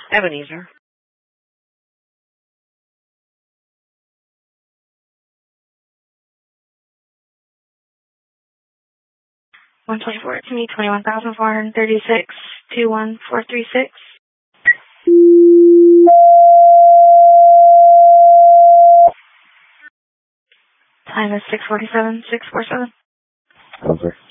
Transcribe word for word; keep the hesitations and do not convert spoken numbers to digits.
Ebenezer. one twenty-four to me, twenty-one thousand four hundred thirty-six, two one four three six. Time is six forty-seven, six forty-seven. Over.